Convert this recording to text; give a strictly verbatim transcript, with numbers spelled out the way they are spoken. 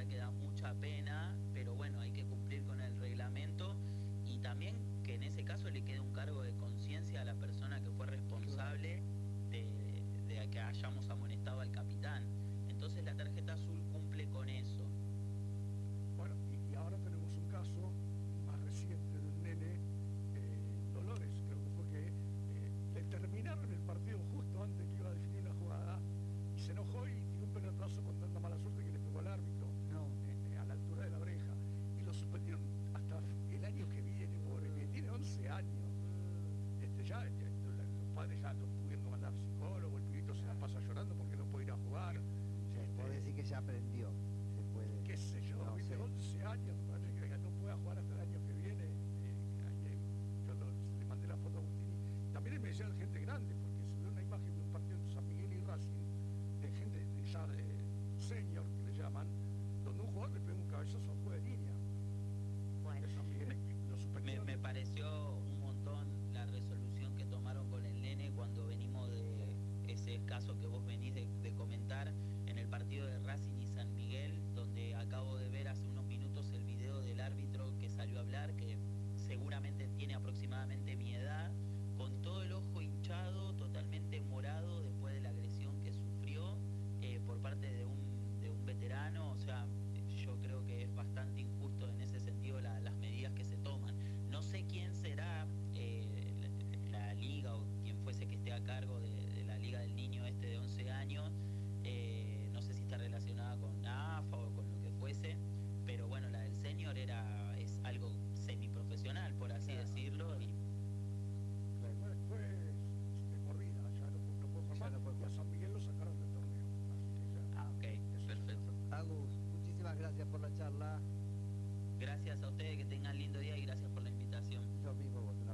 verdad que da mucha pena, pero bueno, hay que cumplir con el reglamento y también que en ese caso le quede un cargo de conciencia a la persona que fue responsable de, de que hayamos amonestado al capitán. Entonces la tarjeta azul cumple con eso. Bueno, y, y ahora tenemos un caso más reciente de un nene, eh, Dolores, creo que fue que eh, le terminaron el partido justo antes que iba a definir una jugada y se enojó y tiró un pelotazo con tanta mala suerte que le pegó al árbitro, No. eh, a la altura de la oreja. Y lo suspendieron hasta el año que viene, pobre, que tiene once años. Este, ya, ya, los padres ya no pudiendo mandar psicólogo, el pibito se la pasa llorando porque no puede ir a jugar. Se Este, puede decir que ya aprendió. Se puede. qué sé yo, No ¿viste? sé. once años, me parece que no pueda jugar hasta el año que viene. Eh, ayer yo lo- le mandé la foto a Agustini. También me decían gente grande, porque se ve una imagen de un partido entre San Miguel y Racing, de gente de ya de senior, que le llaman, donde un jugador le pega un cabezazo a un juego de línea. Bueno, De San Miguel, lo Me, suspendieron. me pareció un montón la resolución que tomaron con el nene cuando venimos de ese caso que vos venís de, de comentar en el partido de Racing y San Miguel, donde acabo de ver hace unos minutos el video del árbitro que salió a hablar, que seguramente tiene aproximadamente mi edad, con todo el ojo hinchado, totalmente morado después de la agresión que sufrió eh, por parte de un, de un veterano. O sea, yo creo que es bastante injusto en ese sentido la- las medidas que se toman. No sé quién será eh, la, la liga o quien fuese que esté a cargo de, de la liga del niño este de once años, eh, no sé si está relacionada con A F A o con lo que fuese, pero bueno, la del senior era, es algo semiprofesional, por así Claro. decirlo, y Fue, fue de por vida, ya no, pu- no puedo Ya jugar, no puede y a jugar. San Miguel lo sacaron del torneo. Así que ya, ah, ok, eso ya perfecto. está. Agus, muchísimas gracias por la charla. Gracias a ustedes, que tengan lindo día y gracias por la invitación. Yo mismo, vos.